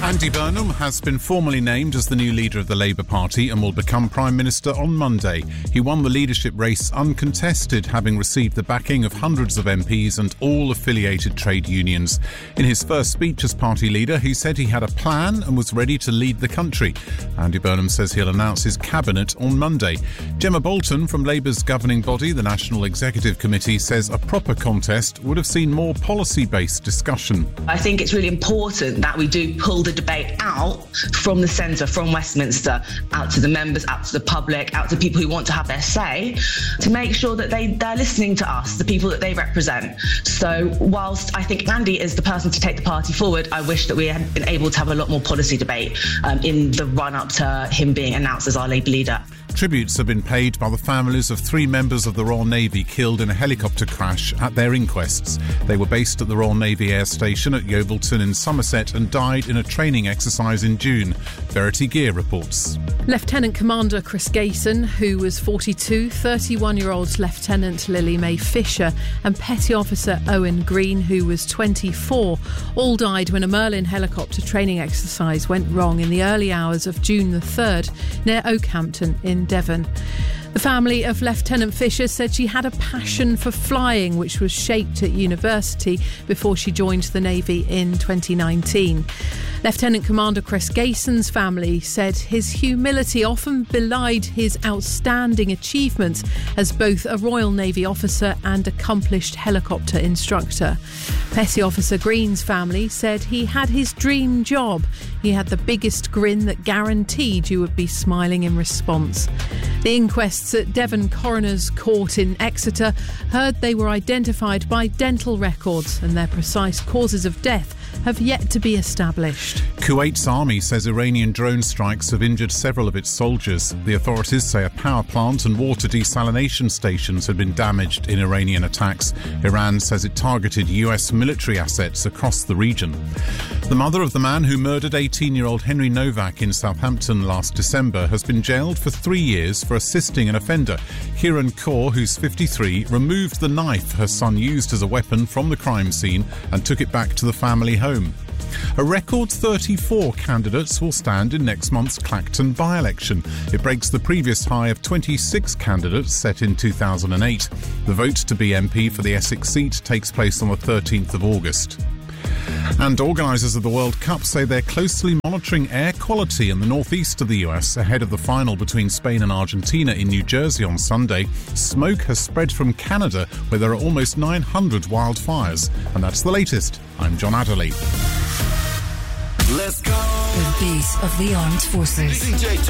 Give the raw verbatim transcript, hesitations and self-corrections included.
Andy Burnham has been formally named as the new leader of the Labour Party and will become Prime Minister on Monday. He won the leadership race uncontested, having received the backing of hundreds of M Ps and all affiliated trade unions. In his first speech as party leader, he said he had a plan and was ready to lead the country. Andy Burnham says he'll announce his cabinet on Monday. Gemma Bolton from Labour's governing body, the National Executive Committee, says a proper contest would have seen more policy-based discussion. I think it's really important that we do pull the debate out from the centre, from Westminster, out to the members, out to the public, out to people who want to have their say, to make sure that they, they're listening to us, the people that they represent. So whilst I think Andy is the person to take the party forward, I wish that we had been able to have a lot more policy debate um, in the run-up to him being announced as our Labour leader. Tributes have been paid by the families of three members of the Royal Navy killed in a helicopter crash at their inquests. They were based at the Royal Navy Air Station at Yeovilton in Somerset and died in a training exercise in June. Verity Gear reports. Lieutenant Commander Chris Gayson, who was forty-two, thirty-one-year-old Lieutenant Lily Mae Fisher and Petty Officer Owen Green, who was twenty-four, all died when a Merlin helicopter training exercise went wrong in the early hours of June the third near Oakhampton in Devon. The family of Lieutenant Fisher said she had a passion for flying, which was shaped at university before she joined the Navy in twenty nineteen. Lieutenant Commander Chris Gayson's family said his humility often belied his outstanding achievements as both a Royal Navy officer and accomplished helicopter instructor. Petty Officer Green's family said he had his dream job. He had the biggest grin that guaranteed you would be smiling in response. The inquests at Devon Coroner's Court in Exeter heard they were identified by dental records and their precise causes of death have yet to be established. Kuwait's army says Iranian drone strikes have injured several of its soldiers. The authorities say a power plant and water desalination stations had been damaged in Iranian attacks. Iran says it targeted U S military assets across the region. The mother of the man who murdered eighteen-year-old Henry Novak in Southampton last December has been jailed for three years for assisting an offender. Kieran Kaur, who's fifty-three, removed the knife her son used as a weapon from the crime scene and took it back to the family home. A record thirty-four candidates will stand in next month's Clacton by-election. It breaks the previous high of twenty-six candidates set in two thousand eight. The vote to be M P for the Essex seat takes place on the thirteenth of August. And organisers of the World Cup say they're closely monitoring air quality in the northeast of the U S ahead of the final between Spain and Argentina in New Jersey on Sunday. Smoke has spread from Canada, where there are almost nine hundred wildfires. And that's the latest. I'm John Adderley. Let's go. The beat of the armed forces.